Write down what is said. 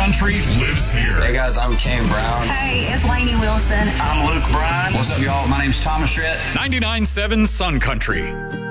Country lives here. Hey guys, I'm Kane Brown. Hey, it's Lainey Wilson. I'm Luke Bryan. What's up, y'all? My name's Thomas Schritt. 99.7 Sun Country.